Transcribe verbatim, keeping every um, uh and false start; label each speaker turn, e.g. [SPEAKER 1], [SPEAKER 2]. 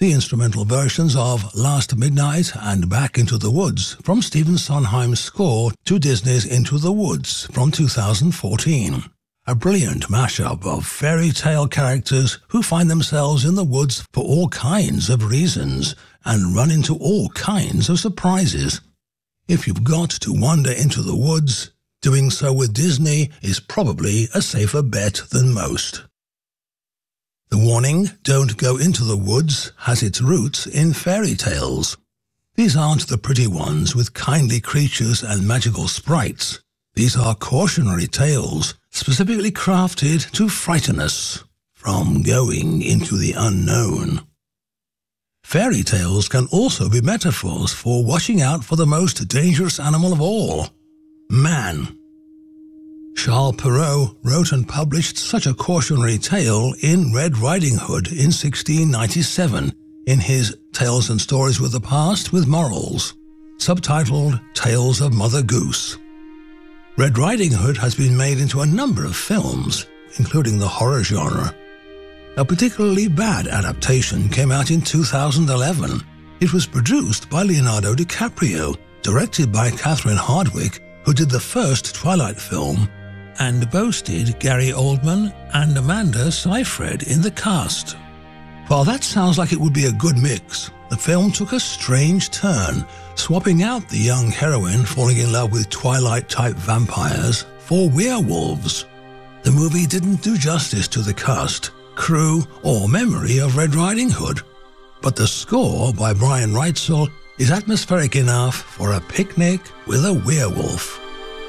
[SPEAKER 1] the instrumental versions of Last Midnight and Back into the Woods from Stephen Sondheim's score to Disney's Into the Woods from two thousand fourteen. A brilliant mashup of fairy tale characters who find themselves in the woods for all kinds of reasons and run into all kinds of surprises. If you've got to wander into the woods, doing so with Disney is probably a safer bet than most. The warning, "Don't go into the woods," has its roots in fairy tales. These aren't the pretty ones with kindly creatures and magical sprites. These are cautionary tales, specifically crafted to frighten us from going into the unknown. Fairy tales can also be metaphors for watching out for the most dangerous animal of all, man. Charles Perrault wrote and published such a cautionary tale in Red Riding Hood in sixteen ninety-seven in his Tales and Stories with the Past with Morals, subtitled Tales of Mother Goose. Red Riding Hood has been made into a number of films, including the horror genre. A particularly bad adaptation came out in two thousand eleven. It was produced by Leonardo DiCaprio, directed by Catherine Hardwicke, who did the first Twilight film, and boasted Gary Oldman and Amanda Seyfried in the cast. While that sounds like it would be a good mix, the film took a strange turn, swapping out the young heroine falling in love with Twilight-type vampires for werewolves. The movie didn't do justice to the cast, crew, or memory of Red Riding Hood, but the score by Brian Reitzell is atmospheric enough for a picnic with a werewolf.